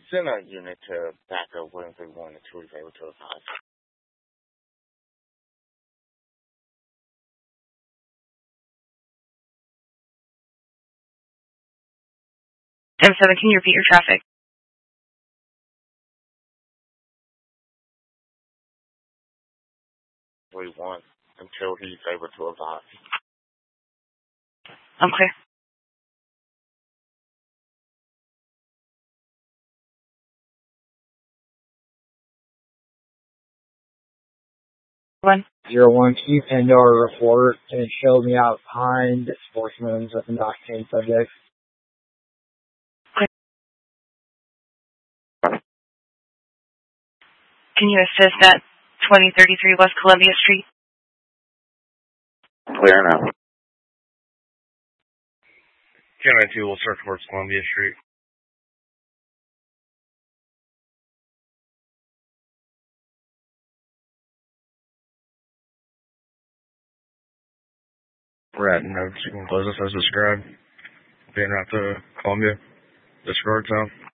Send a unit to back up 131 to 205. 10-7, can you repeat your traffic? 41 until he's able to advise. I'm clear. One. 01, can you Pandora report and show me out behind Sportsman's with the octane subject? Can you assist at 2033 West Columbia Street? Clear now. County 2 will search towards Columbia Street. We're at notes. You can close us as described. Being out to Columbia, disregard zone.